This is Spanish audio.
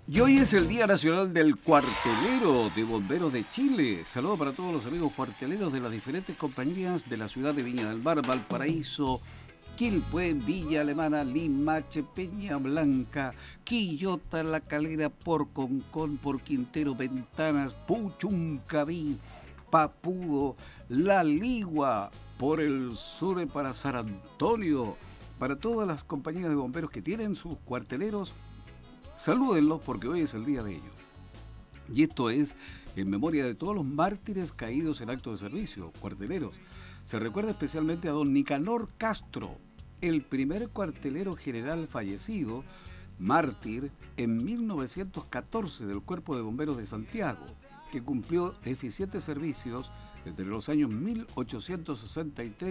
Y hoy es el Día Nacional del Cuartelero de Bomberos de Chile. Saludos para todos los amigos cuarteleros de las diferentes compañías de la ciudad de Viña del Mar, Valparaíso, Quilpué, Villa Alemana, Limache, Peña Blanca, Quillota, La Calera, por Concón, por Quintero, Ventanas, Puchuncaví, Papudo, La Ligua, por el sur para San Antonio. Para todas las compañías de bomberos que tienen sus cuarteleros, salúdenlos porque hoy es el día de ellos. Y esto es en memoria de todos los mártires caídos en acto de servicio, cuarteleros. Se recuerda especialmente a don Nicanor Castro, el primer cuartelero general fallecido, mártir en 1914 del Cuerpo de Bomberos de Santiago, que cumplió eficientes servicios entre los años 1863